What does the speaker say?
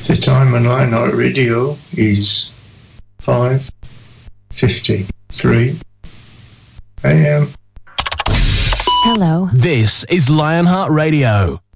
The time on Lionheart Radio is 5:53 a.m. Hello. This is Lionheart Radio.